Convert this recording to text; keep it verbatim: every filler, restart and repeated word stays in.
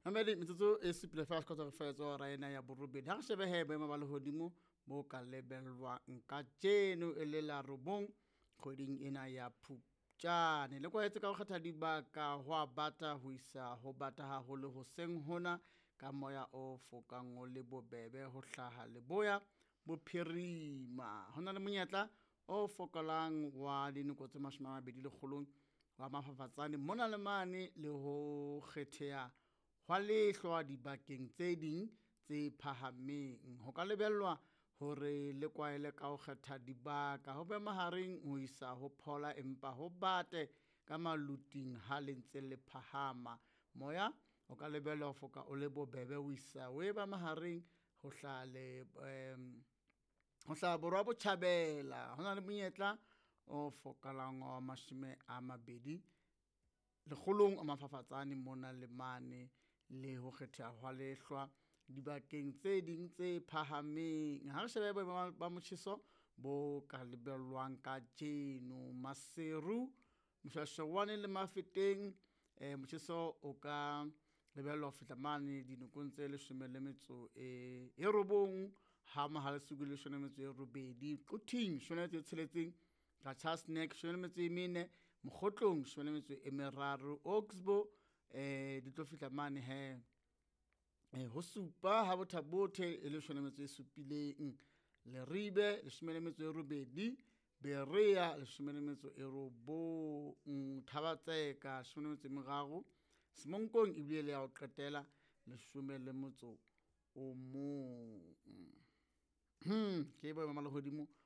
Hamedi metsotso e supile fa sekotsa go fetsa ra ena ya borobedi ha re shebe he boemo ba lehodimo bo ka lebellwang ka tjeno e le la robong kgweding ena ya Phupjane. Le kwaetse ka go kgetha dibaka ho a bata ho isa ho bata haholo hoseng hona ka moya o fokang o le bobebe ho hlaha leboya bophirima. Ho na le monyetla o fokolang wa dinoko tse mashome a mabedi lekgolong wa mafafatsane mona le mane le ho kgetheha hwa lehlwa dibakeng tse ding tse phahameng. Ho ka lebellwa hore le kwaele ka ho kgetha dibaka ho be mahareng ho isa ho phola empa ho bate ka maluting ha le ntse le phahama. Moya o ka lebellwa ho foka o le bobebe ho isa o eba mahareng ho hlale um, ho hlaha borwa botjhabela. Ho na le monyetla o fokalang wa mashome a mabedi lekgolong a mafafatsane mona le mane le ho kgetheha hwa lehlwa dibakeng tse ding tse phahameng. Ha re shebe boemo ba motjheso bo ka lebellwang ka tjeno. Maseru, Moshashoane le Mafeteng eh, motjheso o ka lebellwa ho fihla mane dinokong tse leshome le metso e robong ha Mahalesuku le leshome le metso e robedi, Quting leshome le metso e tsheletseng, Gatasneck leshome le metso e mene, Mokgotlong leshome le metso e meraro, Oksbo eh di tlo fihla mane he eh, ho supa ha Bothabothe e leshome le metso e supileng, Leribe leshome le metso e robedi, Berea leshome le metso e robong, Thabatseka leshome le metso e meraro, Semonkong e bile le ya ho qetela leshome le metso o mong. Hmm, ke boemo ba lehodimo